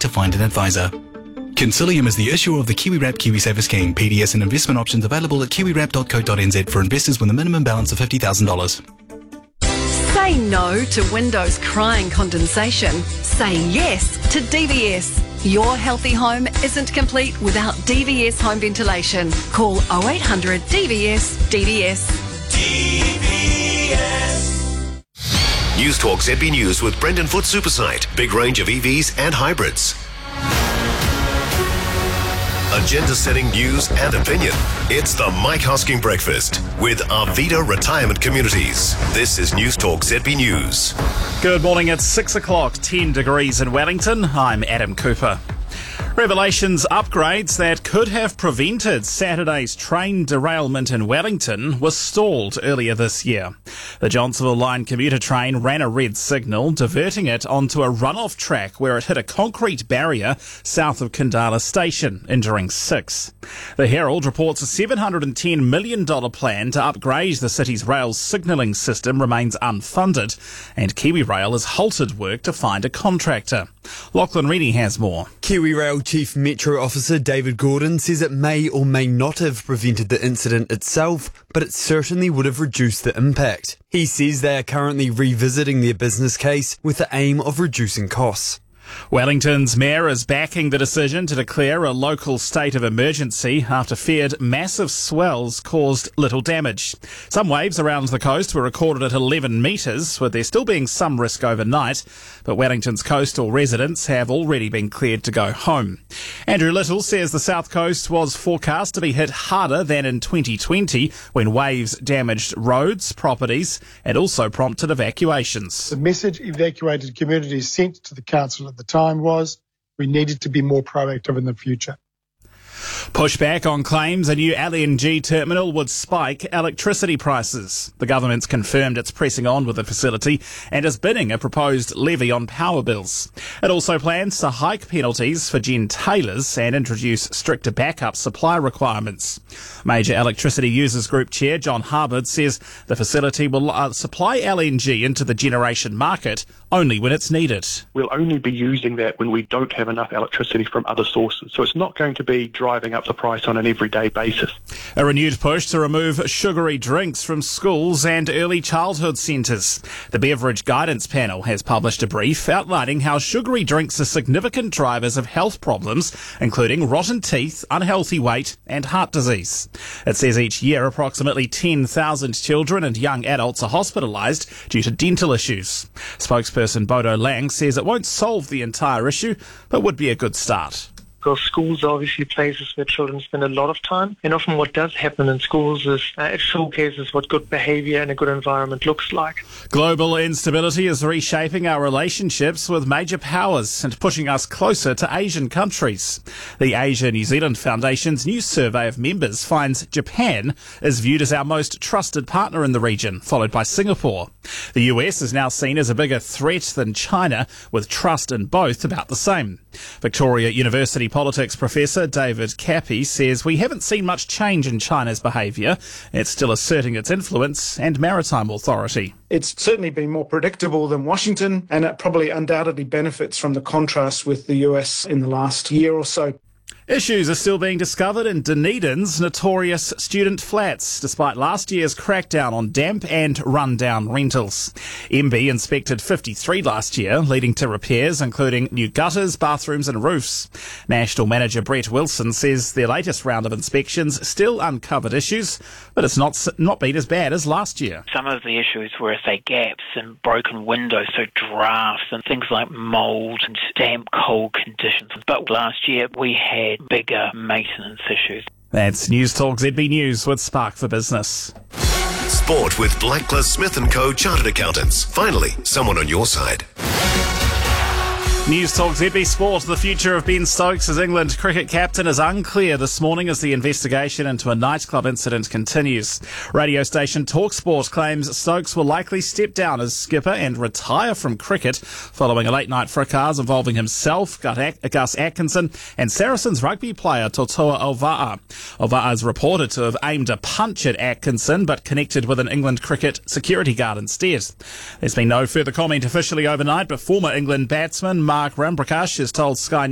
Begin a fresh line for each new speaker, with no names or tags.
to find an advisor. Consilium is the issuer of the KiwiWrap KiwiSaver scheme. PDS and investment options available at kiwiwrap.co.nz for investors with a minimum balance of $50,000.
Say no to windows crying condensation. Say yes to DVS. Your healthy home isn't complete without DVS home ventilation. Call 0800 DVS DVS.
DVS. News Talk ZB News with Brendan Foot Supersite. Big range of EVs and hybrids. Agenda-setting news and opinion. It's the Mike Hosking Breakfast with Arvida Retirement Communities. This is News Talk ZB News.
Good morning, it's 6 o'clock, 10 degrees in Wellington. I'm Adam Cooper. Revelations upgrades that could have prevented Saturday's train derailment in Wellington was stalled earlier this year. The Johnsonville Line commuter train ran a red signal, diverting it onto a runoff track where it hit a concrete barrier south of Kundala Station, injuring 6. The Herald reports a $710 million plan to upgrade the city's rail signalling system remains unfunded, and KiwiRail has halted work to find a contractor. Lachlan Reedy has more.
KiwiRail Chief Metro Officer David Gordon says it may or may not have prevented the incident itself, but it certainly would have reduced the impact. He says they are currently revisiting their business case with the aim of reducing costs.
Wellington's mayor is backing the decision to declare a local state of emergency after feared massive swells caused little damage. Some waves around the coast were recorded at 11 metres, with there still being some risk overnight, but Wellington's coastal residents have already been cleared to go home. Andrew Little says the south coast was forecast to be hit harder than in 2020 when waves damaged roads, properties and also prompted evacuations.
The message evacuated communities sent to the council at the time was we needed to be more proactive in the future.
Pushback on claims a new LNG terminal would spike electricity prices. The government's confirmed it's pressing on with the facility and is bidding a proposed levy on power bills. It also plans to hike penalties for Jen Taylors and introduce stricter backup supply requirements. Major Electricity Users Group Chair John Harwood says the facility will supply LNG into the generation market only when it's needed.
We'll only be using that when we don't have enough electricity from other sources. So it's not going to be driving up the price on an everyday basis.
A renewed push to remove sugary drinks from schools and early childhood centres. The Beverage Guidance Panel has published a brief outlining how sugary drinks are significant drivers of health problems, including rotten teeth, unhealthy weight and heart disease. It says each year approximately 10,000 children and young adults are hospitalised due to dental issues. Spokesperson Bodo Lang says it won't solve the entire issue, but would be a good start.
Because schools are obviously places where children spend a lot of time. And often what does happen in schools is it showcases what good behaviour and a good environment looks like.
Global instability is reshaping our relationships with major powers and pushing us closer to Asian countries. The Asia New Zealand Foundation's new survey of members finds Japan is viewed as our most trusted partner in the region, followed by Singapore. The US is now seen as a bigger threat than China, with trust in both about the same. Victoria University politics professor David Cappy says we haven't seen much change in China's behaviour. It's still asserting its influence and maritime authority.
It's certainly been more predictable than Washington, and it probably undoubtedly benefits from the contrast with the US in the last year or so.
Issues are still being discovered in Dunedin's notorious student flats, despite last year's crackdown on damp and run-down rentals. MB inspected 53 last year, leading to repairs including new gutters, bathrooms and roofs. National Manager Brett Wilson says their latest round of inspections still uncovered issues, but it's not been as bad as last year.
Some of the issues were, say, gaps and broken windows, so drafts and things like mould and damp, cold conditions. But last year we had bigger maintenance issues.
That's News Talk ZB News with Spark for Business.
Sport with Blacklist Smith & Co. Chartered Accountants. Finally, someone on your side.
News Talk ZB Sport. The future of Ben Stokes as England cricket captain is unclear this morning as the investigation into a nightclub incident continues. Radio station TalkSport claims Stokes will likely step down as skipper and retire from cricket following a late-night fracas involving himself, Gus Atkinson and Saracens rugby player Totoa Alva'a. Alva'a is reported to have aimed a punch at Atkinson but connected with an England cricket security guard instead. There's been no further comment officially overnight, but former England batsman Mark Ramprakash has told Sky